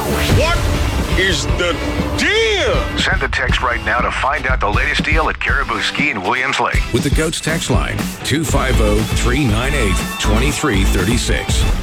What is the deal? Send a text right now to find out the latest deal at Caribou Ski in Williams Lake. With the Goats text line, 250-398-2336.